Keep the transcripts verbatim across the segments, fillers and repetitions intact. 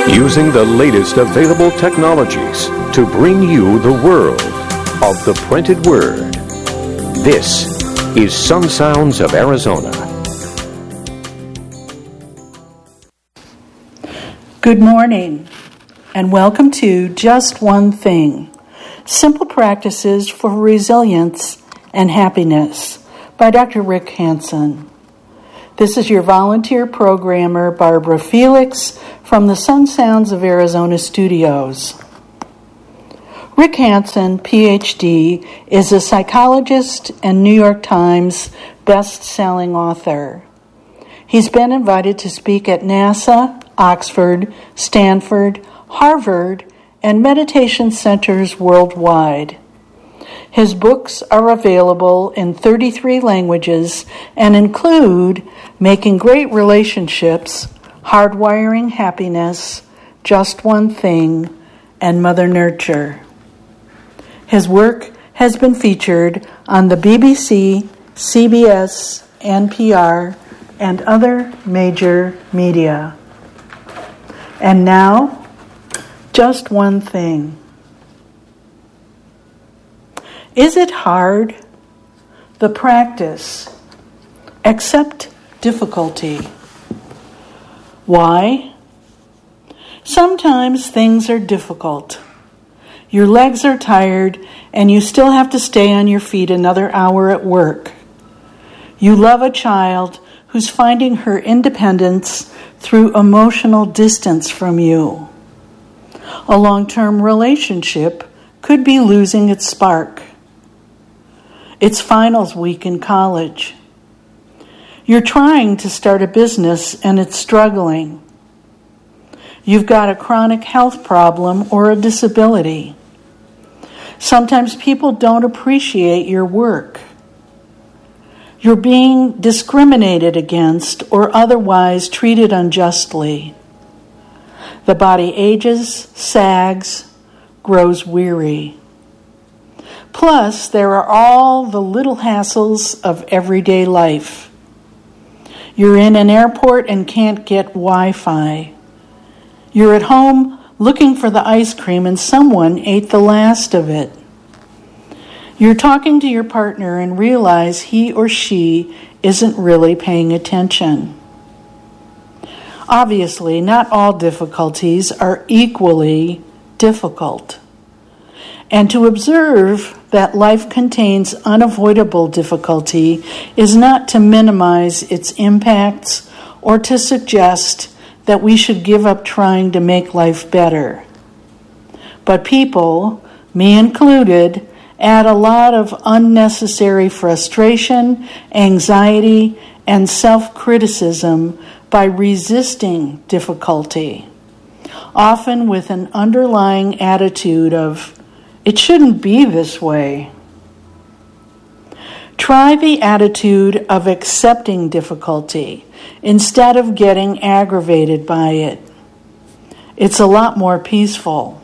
Using the latest available technologies to bring you the world of the printed word. This is Sun Sounds of Arizona. Good morning, and welcome to Just One Thing, Simple Practices for Resilience and Happiness by Doctor Rick Hanson. This is your volunteer programmer, Barbara Felix, from the Sun Sounds of Arizona studios. Rick Hanson, P H D, is a psychologist and New York Times best-selling author. He's been invited to speak at NASA, Oxford, Stanford, Harvard, and meditation centers worldwide. His books are available in thirty-three languages and include Making Great Relationships, Hardwiring Happiness, Just One Thing, and Mother Nurture. His work has been featured on the B B C, C B S, N P R, and other major media. And now, just one thing. Is it hard? The practice. Accept difficulty. Why? Sometimes things are difficult. Your legs are tired and you still have to stay on your feet another hour at work. You love a child who's finding her independence through emotional distance from you. A long-term relationship could be losing its spark. It's finals week in college. You're trying to start a business and it's struggling. You've got a chronic health problem or a disability. Sometimes people don't appreciate your work. You're being discriminated against or otherwise treated unjustly. The body ages, sags, grows weary. Plus, there are all the little hassles of everyday life. You're in an airport and can't get Wi-Fi. You're at home looking for the ice cream and someone ate the last of it. You're talking to your partner and realize he or she isn't really paying attention. Obviously, not all difficulties are equally difficult. And to observe that life contains unavoidable difficulty is not to minimize its impacts or to suggest that we should give up trying to make life better. But people, me included, add a lot of unnecessary frustration, anxiety, and self-criticism by resisting difficulty, often with an underlying attitude of, it shouldn't be this way. Try the attitude of accepting difficulty instead of getting aggravated by it. It's a lot more peaceful.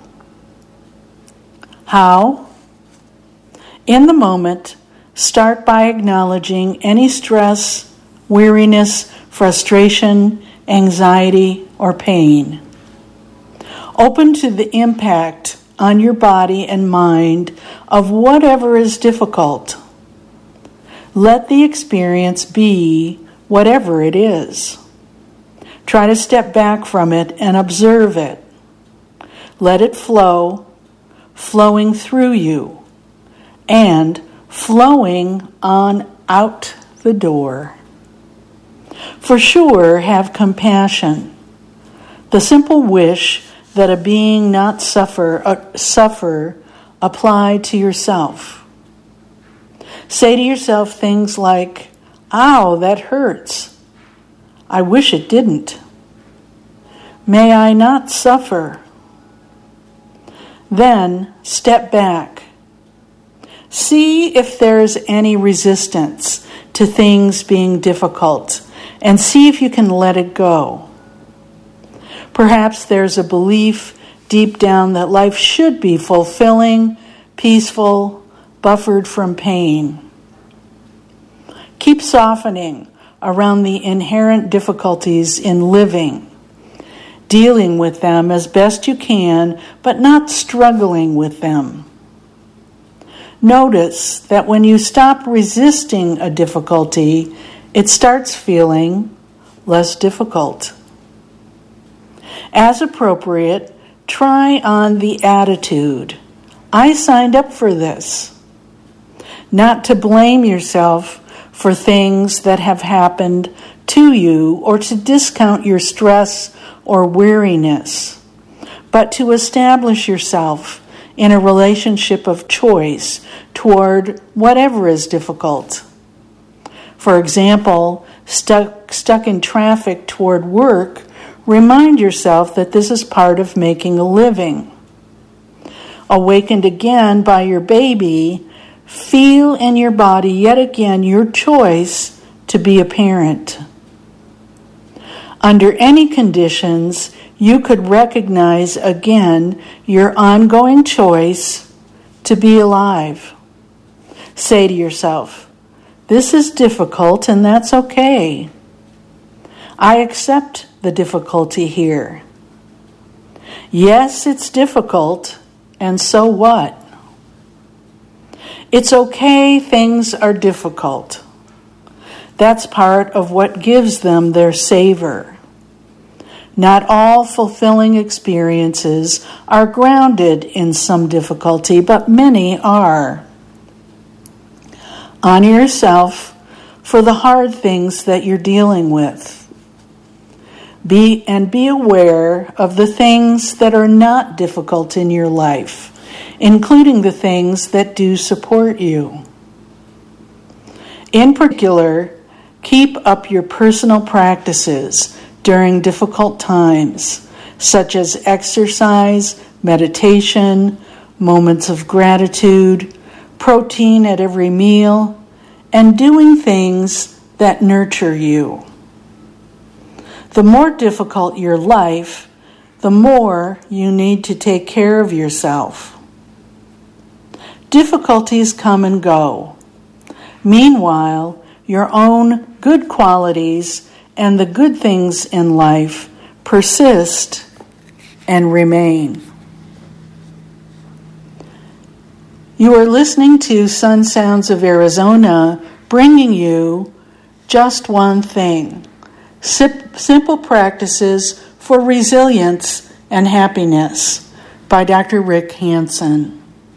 How? In the moment, start by acknowledging any stress, weariness, frustration, anxiety, or pain. Open to the impact on your body and mind of whatever is difficult. Let the experience be whatever it is. Try to step back from it and observe it. Let it flow, flowing through you, and flowing on out the door. For sure, have compassion. The simple wish that a being not suffer uh, suffer apply to yourself. Say to yourself things like, ow, that hurts. I wish it didn't. May I not suffer. Then step back. See if there's any resistance to things being difficult and see if you can let it go. Perhaps there's a belief deep down that life should be fulfilling, peaceful, buffered from pain. Keep softening around the inherent difficulties in living. dealing with them as best you can, but not struggling with them. Notice that when you stop resisting a difficulty, it starts feeling less difficult. As appropriate, try on the attitude, I signed up for this. Not to blame yourself for things that have happened to you or to discount your stress or weariness, but to establish yourself in a relationship of choice toward whatever is difficult. For example, stuck, stuck in traffic toward work, remind yourself that this is part of making a living. Awakened again by your baby, feel in your body yet again your choice to be a parent. Under any conditions, you could recognize again your ongoing choice to be alive. Say to yourself, this is difficult and that's okay. I accept the difficulty here. Yes, it's difficult, and so what? It's okay things are difficult. That's part of what gives them their savor. Not all fulfilling experiences are grounded in some difficulty, but many are. Honor yourself for the hard things that you're dealing with. Be and be aware of the things that are not difficult in your life, including the things that do support you. In particular, keep up your personal practices during difficult times, such as exercise, meditation, moments of gratitude, protein at every meal, and doing things that nurture you. The more difficult your life, the more you need to take care of yourself. Difficulties come and go. Meanwhile, your own good qualities and the good things in life persist and remain. You are listening to Sun Sounds of Arizona, bringing you Just One Thing. Simple Practices for Resilience and Happiness by Doctor Rick Hanson.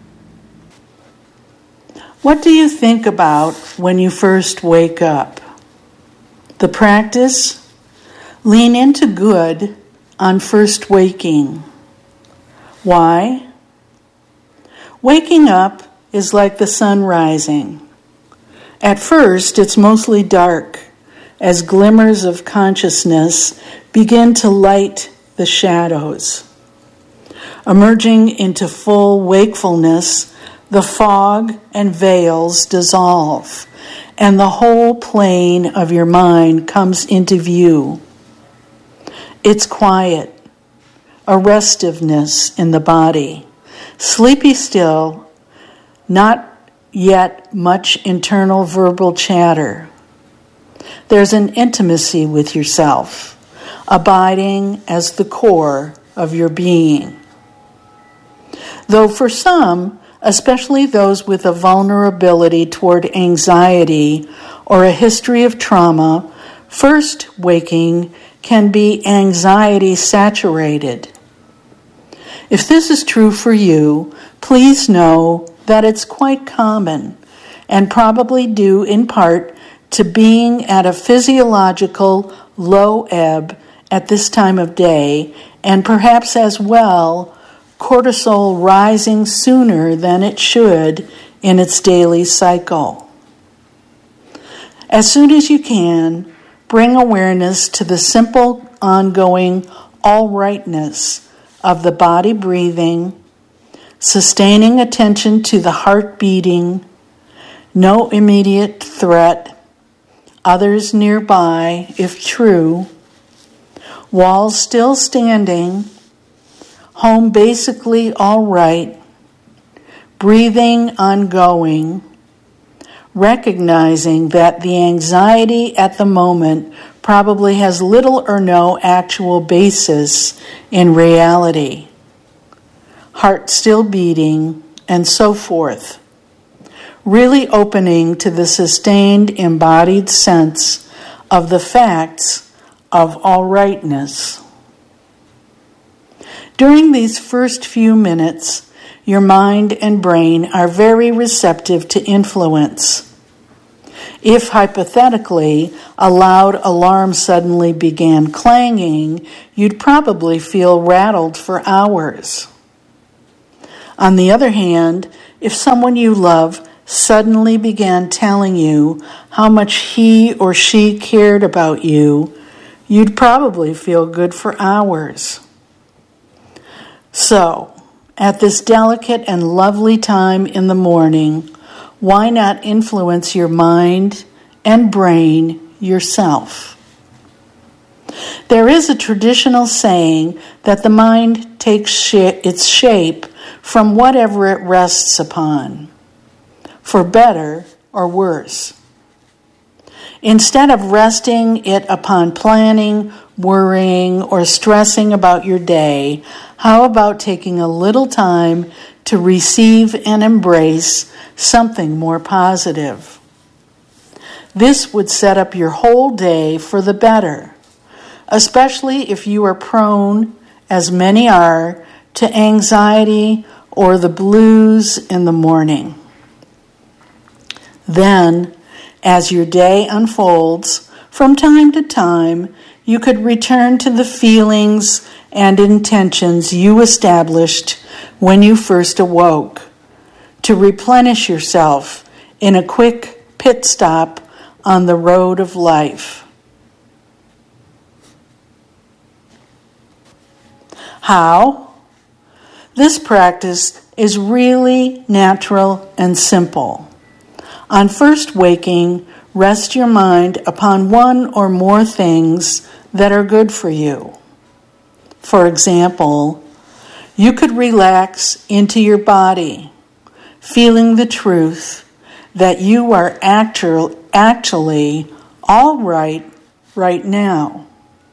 What do you think about when you first wake up? The practice? Lean into good on first waking. Why? Waking up is like the sun rising. At first, it's mostly dark, as glimmers of consciousness begin to light the shadows. Emerging into full wakefulness, the fog and veils dissolve, and the whole plane of your mind comes into view. It's quiet, a restiveness in the body, sleepy still, not yet much internal verbal chatter. There's an intimacy with yourself, abiding as the core of your being. Though for some, especially those with a vulnerability toward anxiety or a history of trauma, first waking can be anxiety-saturated. If this is true for you, please know that it's quite common and probably due in part to being at a physiological low ebb at this time of day, and perhaps as well cortisol rising sooner than it should in its daily cycle. As soon as you can, bring awareness to the simple, ongoing all-rightness of the body breathing, sustaining attention to the heart beating, no immediate threat, others nearby, if true, walls still standing, home basically all right, breathing ongoing, recognizing that the anxiety at the moment probably has little or no actual basis in reality. Heart still beating, and so forth. Really opening to the sustained embodied sense of the facts of all rightness. During these first few minutes, your mind and brain are very receptive to influence. If hypothetically a loud alarm suddenly began clanging, you'd probably feel rattled for hours. On the other hand, if someone you love suddenly began telling you how much he or she cared about you, you'd probably feel good for hours. So, at this delicate and lovely time in the morning, why not influence your mind and brain yourself? There is a traditional saying that the mind takes sh- its shape from whatever it rests upon, for better or worse. Instead of resting it upon planning, worrying, or stressing about your day, how about taking a little time to receive and embrace something more positive? This would set up your whole day for the better, especially if you are prone, as many are, to anxiety or the blues in the morning. Then, as your day unfolds, from time to time, you could return to the feelings and intentions you established when you first awoke, to replenish yourself in a quick pit stop on the road of life. How? This practice is really natural and simple. On first waking, rest your mind upon one or more things that are good for you. For example, you could relax into your body, feeling the truth that you are actual, actually all right right now.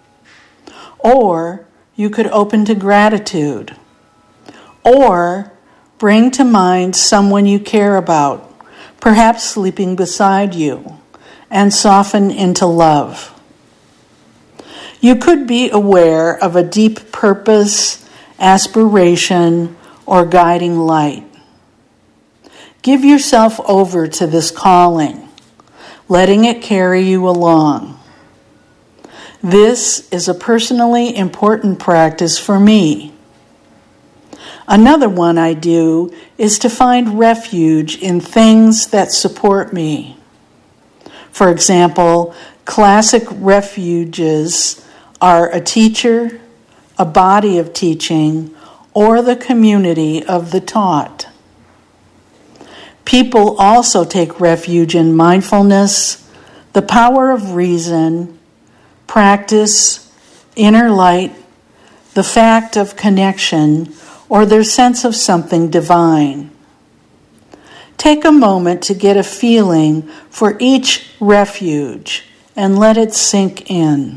Or you could open to gratitude. Or bring to mind someone you care about, perhaps sleeping beside you, and soften into love. You could be aware of a deep purpose, aspiration, or guiding light. Give yourself over to this calling, letting it carry you along. This is a personally important practice for me. Another one I do is to find refuge in things that support me. For example, classic refuges are a teacher, a body of teaching, or the community of the taught. People also take refuge in mindfulness, the power of reason, practice, inner light, the fact of connection, or their sense of something divine. Take a moment to get a feeling for each refuge and let it sink in.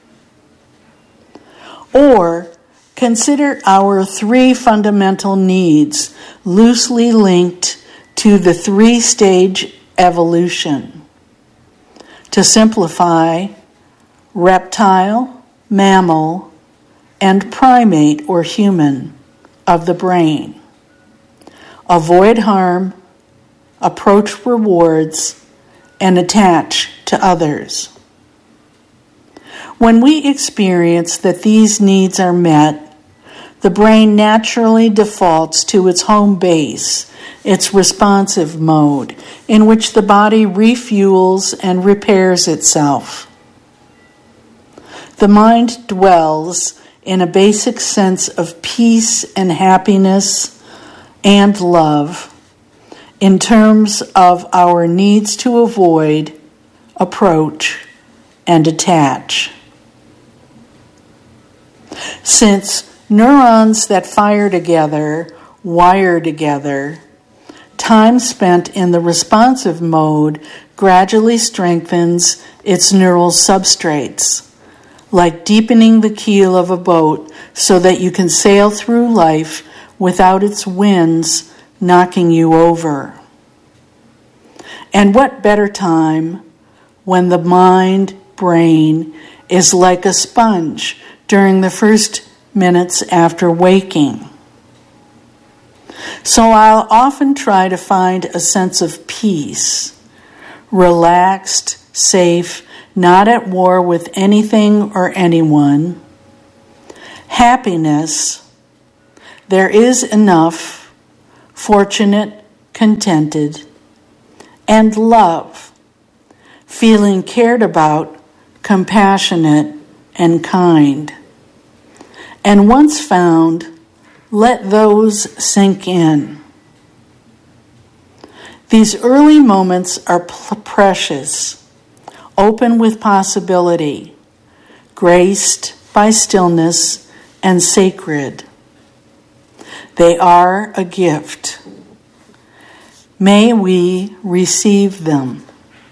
Or consider our three fundamental needs loosely linked to the three-stage evolution. To simplify, reptile, mammal, and primate or human of the brain. Avoid harm, approach rewards, and attach to others. When we experience that these needs are met, the brain naturally defaults to its home base, its responsive mode, in which the body refuels and repairs itself. The mind dwells in a basic sense of peace and happiness and love in terms of our needs to avoid, approach, and attach. Since neurons that fire together wire together, time spent in the responsive mode gradually strengthens its neural substrates, like deepening the keel of a boat so that you can sail through life without its winds knocking you over. And what better time when the mind, brain, is like a sponge during the first minutes after waking. So I'll often try to find a sense of peace, relaxed, safe, not at war with anything or anyone, happiness, there is enough, fortunate, contented, and love, feeling cared about, compassionate, and kind. And once found, let those sink in. These early moments are p- precious, open with possibility, graced by stillness and sacred. They are a gift. May we receive them.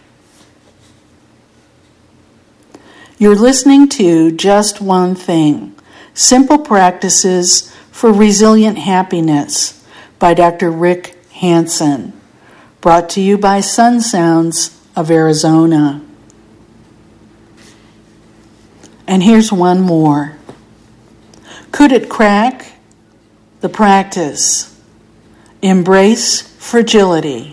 You're listening to Just One Thing, Simple Practices for Resilient Happiness by Doctor Rick Hanson, brought to you by Sun Sounds of Arizona. And here's one more. Could it crack? The practice. Embrace fragility.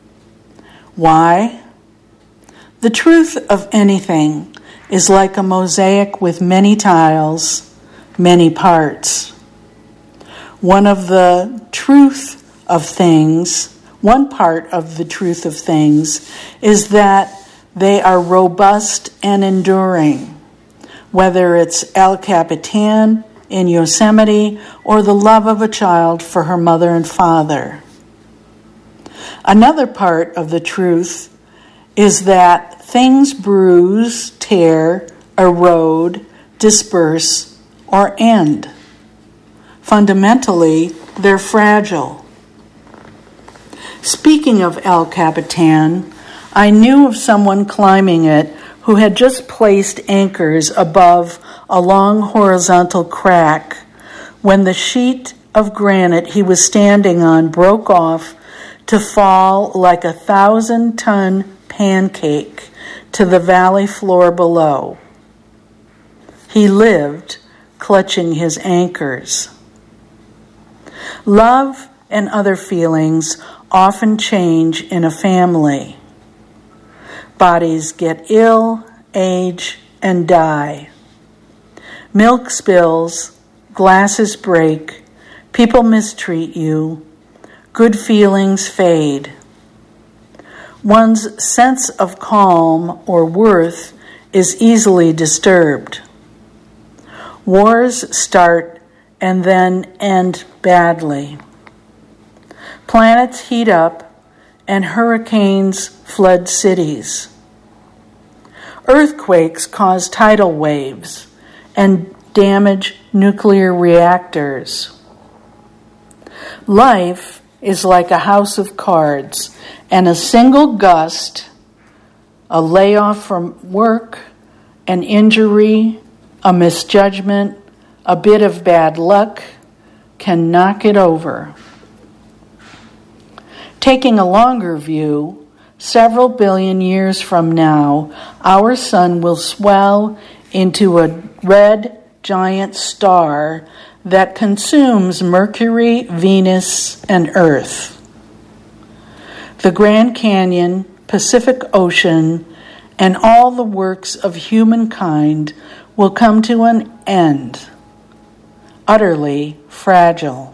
Why? The truth of anything is like a mosaic with many tiles, many parts. One of the truth of things, one part of the truth of things is that they are robust and enduring, whether it's El Capitan in Yosemite or the love of a child for her mother and father. Another part of the truth is that things bruise, tear, erode, disperse, or end. Fundamentally, they're fragile. Speaking of El Capitan, I knew of someone climbing it who had just placed anchors above a long horizontal crack when the sheet of granite he was standing on broke off to fall like a thousand-ton pancake to the valley floor below. He lived, clutching his anchors. Love and other feelings often change in a family. Bodies get ill, age, and die. Milk spills, glasses break, people mistreat you, good feelings fade. One's sense of calm or worth is easily disturbed. Wars start and then end badly. Planets heat up and hurricanes flood cities. Earthquakes cause tidal waves and damage nuclear reactors. Life is like a house of cards, and a single gust, a layoff from work, an injury, a misjudgment, a bit of bad luck can knock it over. Taking a longer view, several billion years from now, our sun will swell into a red giant star that consumes Mercury, Venus, and Earth. The Grand Canyon, Pacific Ocean, and all the works of humankind will come to an end, utterly fragile.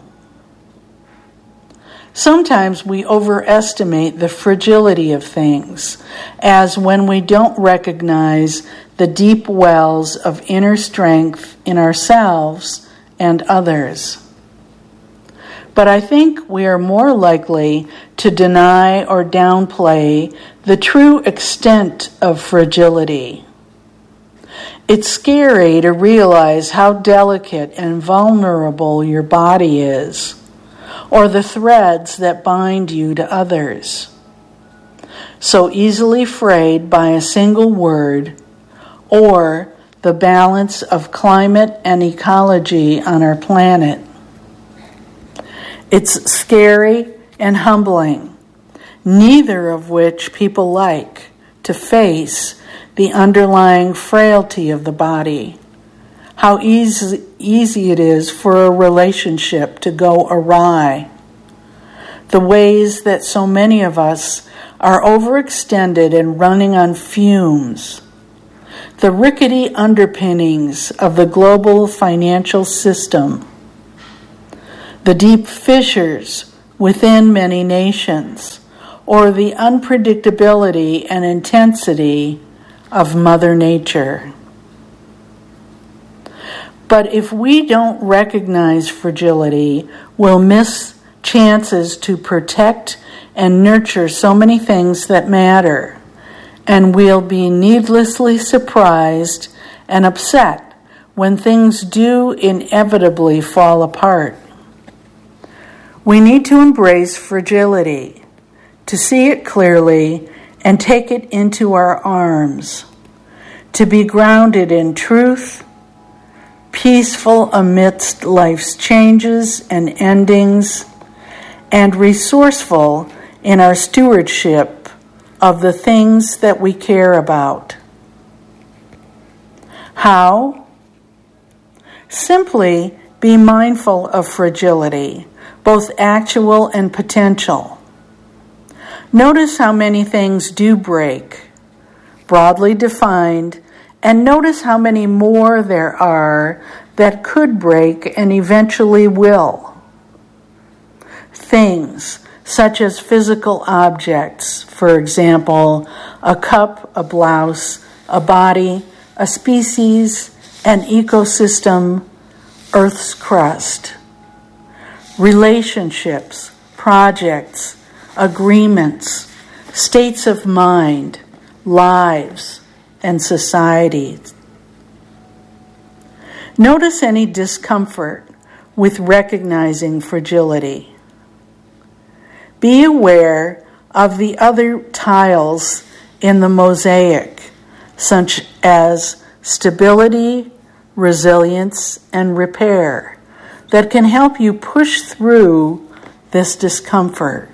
Sometimes we overestimate the fragility of things, as when we don't recognize the deep wells of inner strength in ourselves and others. But I think we are more likely to deny or downplay the true extent of fragility. It's scary to realize how delicate and vulnerable your body is, or the threads that bind you to others. so easily frayed by a single word, or the balance of climate and ecology on our planet. It's scary and humbling, neither of which people like to face the underlying frailty of the body, how easy, easy it is for a relationship to go awry, the ways that so many of us are overextended and running on fumes, the rickety underpinnings of the global financial system, the deep fissures within many nations, or the unpredictability and intensity of Mother Nature. But if we don't recognize fragility, we'll miss chances to protect and nurture so many things that matter, and we'll be needlessly surprised and upset when things do inevitably fall apart. We need to embrace fragility, to see it clearly and take it into our arms, to be grounded in truth, peaceful amidst life's changes and endings, and resourceful in our stewardship of the things that we care about. How? Simply be mindful of fragility, both actual and potential. Notice how many things do break, broadly defined, and notice how many more there are that could break and eventually will. Things such as physical objects, for example, a cup, a blouse, a body, a species, an ecosystem, Earth's crust. Relationships, projects, agreements, states of mind, lives, and societies. Notice any discomfort with recognizing fragility. Be aware of the other tiles in the mosaic, such as stability, resilience, and repair, that can help you push through this discomfort.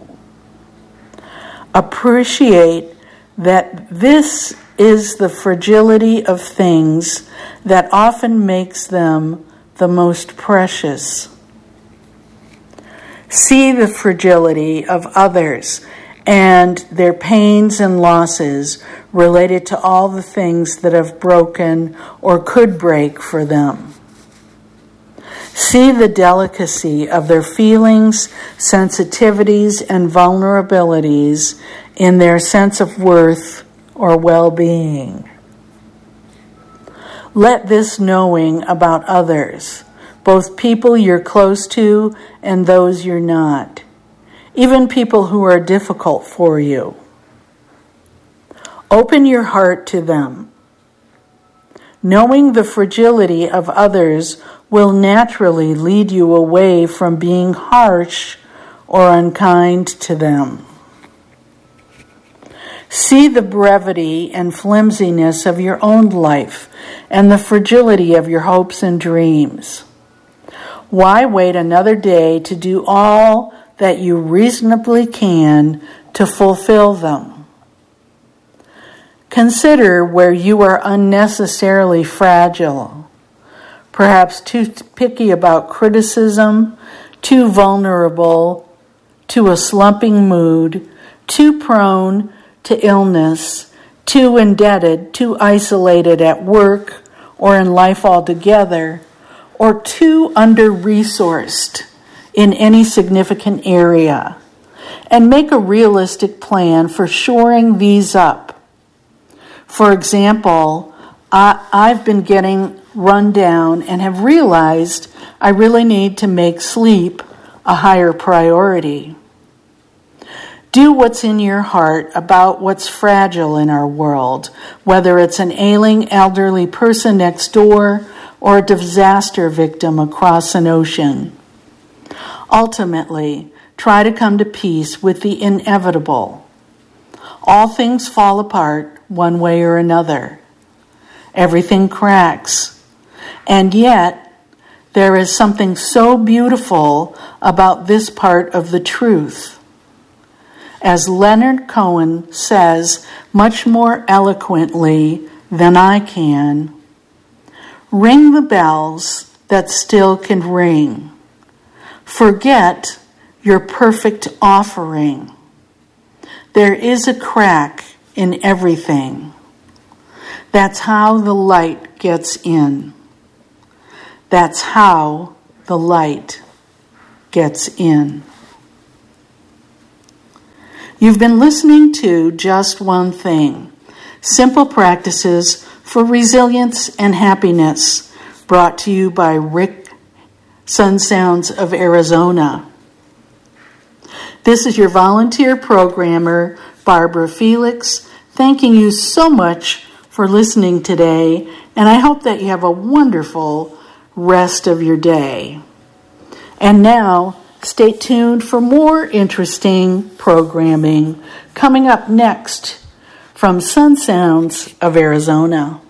Appreciate that this is the fragility of things that often makes them the most precious. See the fragility of others and their pains and losses related to all the things that have broken or could break for them. See the delicacy of their feelings, sensitivities, and vulnerabilities in their sense of worth or well-being. Let this knowing about others, both people you're close to and those you're not, even people who are difficult for you. Open your heart to them. Knowing the fragility of others will naturally lead you away from being harsh or unkind to them. See the brevity and flimsiness of your own life and the fragility of your hopes and dreams. Why wait another day to do all that you reasonably can to fulfill them? Consider where you are unnecessarily fragile, perhaps too picky about criticism, too vulnerable to a slumping mood, too prone to illness, too indebted, too isolated at work or in life altogether, or too under-resourced in any significant area, and make a realistic plan for shoring these up. For example, I, I've been getting run down and have realized I really need to make sleep a higher priority. Do what's in your heart about what's fragile in our world, whether it's an ailing elderly person next door or a disaster victim across an ocean. Ultimately, try to come to peace with the inevitable. all things fall apart one way or another. Everything cracks. And yet, there is something so beautiful about this part of the truth. As Leonard Cohen says much more eloquently than I can, ring the bells that still can ring. Forget your perfect offering. There is a crack in everything. That's how the light gets in. That's how the light gets in. You've been listening to Just One Thing, Simple Practices for Resilience and Happiness, brought to you by Rick Sun Sounds of Arizona. This is your volunteer programmer, Barbara Felix, thanking you so much for listening today, and I hope that you have a wonderful rest of your day. And now, stay tuned for more interesting programming coming up next from Sun Sounds of Arizona.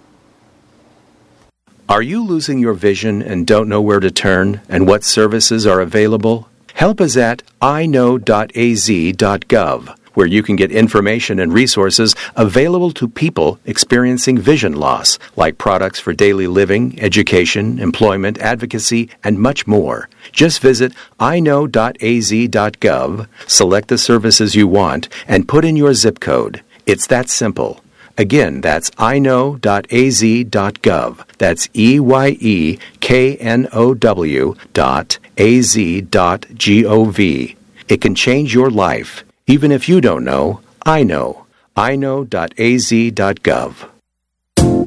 Are you losing your vision and don't know where to turn and what services are available? Help is at i know dot a z dot gov, where you can get information and resources available to people experiencing vision loss, like products for daily living, education, employment, advocacy, and much more. Just visit i know dot a z dot gov, select the services you want, and put in your zip code. It's that simple. Again, that's i know dot a z dot gov. That's E Y E K N O W dot A Z dot G O V. It can change your life. Even if you don't know, I know. i know dot a z dot gov.